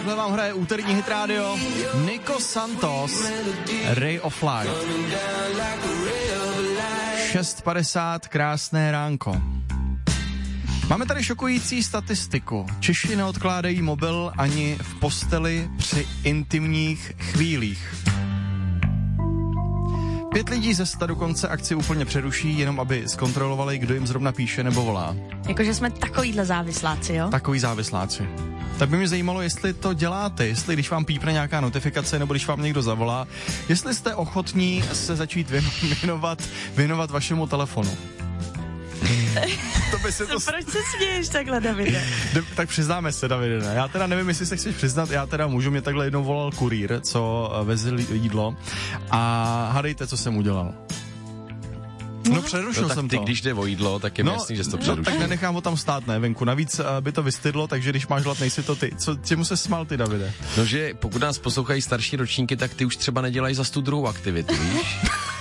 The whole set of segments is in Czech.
takhle vám hraje úterní Hit Radio. Nico Santos, Ray of Light. 6:50, krásné ránko. Máme tady šokující statistiku. Češi neodkládají mobil ani v posteli při intimních chvílích. 5 lidí ze 100 dokonce akci úplně přeruší, jenom aby zkontrolovali, kdo jim zrovna píše nebo volá. Jakože jsme takovýhle závisláci, jo? Takový závisláci. Tak by mě zajímalo, jestli to děláte, jestli když vám pípne nějaká notifikace nebo když vám někdo zavolá, jestli jste ochotní se začít věnovat vašemu telefonu. Proč se směješ takhle, Davide? Tak přiznáme se, Davide. Ne? Já teda nevím, jestli se chceš přiznat, já teda můžu, mě takhle jednou volal kurýr, co vezl jídlo a hádejte, co jsem udělal. No přerušil jsem to. Když jde o jídlo, tak je mi jasný, že jsi to přerušil. Tak nenechám ho tam stát, ne, venku. Navíc by to vystydlo, takže když máš hlad, nejsi to ty. Čemu se smál ty, Davide? No, že pokud nás poslouchají starší ročníky, tak ty už třeba nedělají za tu druhou aktivitu, víš?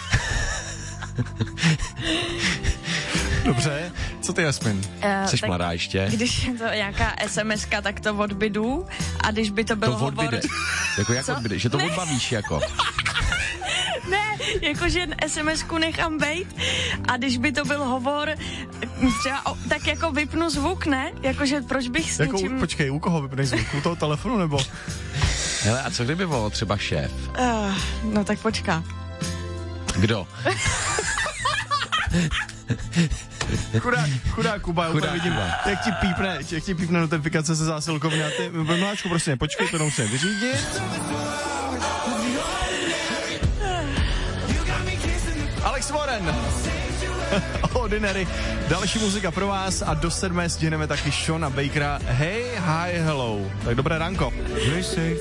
Dobře, co ty, Jasmin? Jseš mladá ještě? Když je to nějaká SMS-ka, tak to odbydu, a když by to byl to hovor... Odbyde. Jako jak odbyde? Že to odbavíš jako? Ne, jakože SMS-ku nechám bejt, a když by to byl hovor, třeba tak jako vypnu zvuk, ne? Jakože proč bych s jako, něčím... Počkej, u koho vypneš zvuk? U toho telefonu nebo? Hele, a co kdyby volal třeba šéf? No tak počká. Kdo? Chudá Kuba, vidím, jak ti pípne notifikace ze zásilkovny a ty, mláčku, prostě počkej, to musím vyřídit. Alex Warren, Ordinary, další muzika pro vás a do 7 stihneme taky Shona Bakera, Hey, Hi, Hello. Tak dobré ránko.